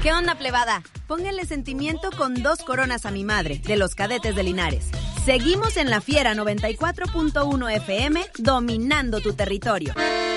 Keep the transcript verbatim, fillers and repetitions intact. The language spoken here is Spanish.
¿Qué onda, plebada? Pónganle sentimiento con dos coronas a mi madre, de los Cadetes de Linares. Seguimos en La Fiera noventa y cuatro punto uno F M, dominando tu territorio.